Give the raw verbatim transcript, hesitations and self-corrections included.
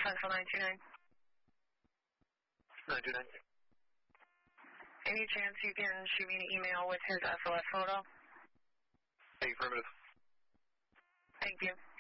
Central nine two nine. nine two nine. Any chance you can shoot me an email with his S O S photo? Affirmative. Thank you.